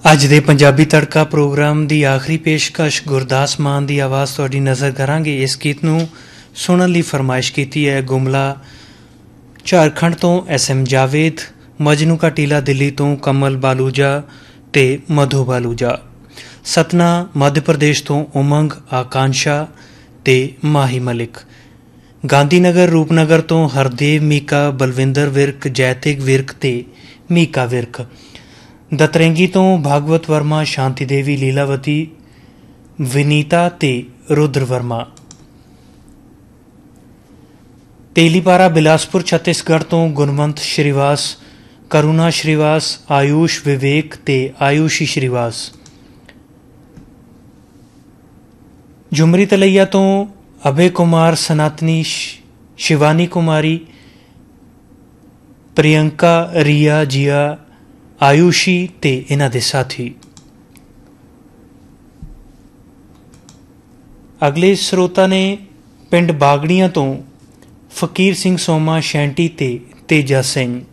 ਅੱਜ ਦੇ ਪੰਜਾਬੀ ਤੜਕਾ ਪ੍ਰੋਗਰਾਮ ਦੀ ਆਖਰੀ ਪੇਸ਼ਕਸ਼ ਗੁਰਦਾਸ ਮਾਨ ਦੀ ਆਵਾਜ਼ ਤੁਹਾਡੀ ਨਜ਼ਰ ਕਰਾਂਗੇ। ਇਸ ਗੀਤ ਨੂੰ ਸੁਣਨ ਲਈ ਫਰਮਾਇਸ਼ ਕੀਤੀ ਹੈ ਗੁਮਲਾ ਝਾਰਖੰਡ ਤੋਂ SM ਜਾਵੇਦ, ਮਜਨੂ ਕਾ ਟੀਲਾ ਦਿੱਲੀ ਤੋਂ ਕਮਲ ਬਾਲੂਜਾ ਤੇ ਮਧੂ ਬਾਲੂਜਾ, ਸਤਨਾ ਮੱਧ ਪ੍ਰਦੇਸ਼ ਤੋਂ ਉਮੰਗ ਆਕਾਂਸ਼ਾ ਤੇ ਮਾਹੀ ਮਲਿਕ, ਗਾਂਧੀਨਗਰ ਰੂਪਨਗਰ ਤੋਂ ਹਰਦੇਵ ਮੀਕਾ, ਬਲਵਿੰਦਰ ਵਿਰਕ, ਜੈਤਿਕ ਵਿਰਕ ਤੇ ਮੀਕਾ ਵਿਰਕ, ਦਤਰੇਂਗੀ ਤੋਂ ਭਾਗਵਤ ਵਰਮਾ, ਸ਼ਾਂਤੀ ਦੇਵੀ, ਲੀਲਾਵਤੀ, ਵਿਨੀਤਾ ਤੇ ਰੁਦਰ ਵਰਮਾ, ਤੇਲੀਪਾਰਾ ਬਿਲਾਸਪੁਰ ਛੱਤੀਸਗੜ੍ਹ ਤੋਂ ਗੁਣਵੰਤ ਸ਼੍ਰੀਵਾਸ, ਕਰੁਣਾ ਸ਼੍ਰੀਵਾਸ, ਆਯੂਸ਼ ਵਿਵੇਕ ਤੇ ਆਯੂਸ਼ੀ ਸ਼੍ਰੀਵਾਸ, ਝੁਮਰੀ ਤਲਈਆ ਤੋਂ ਅਭੇ ਕੁਮਾਰ, ਸਨਾਤਨੀ, ਸ਼ਿਵਾਨੀ ਕੁਮਾਰੀ, ਪ੍ਰਿਯੰਕਾ, ਰੀਆ, ਜੀਆ, ਆਯੂਸ਼ੀ ਤੇ ਇਹਨਾਂ ਦੇ ਸਾਥੀ। ਅਗਲੇ ਸਰੋਤਾ ਨੇ ਪਿੰਡ ਬਾਗੜੀਆਂ ਤੋਂ ਫਕੀਰ ਸਿੰਘ ਸੋਮਾ, ਸ਼ੈਂਟੀ ਤੇ ਤੇਜਾ ਸਿੰਘ।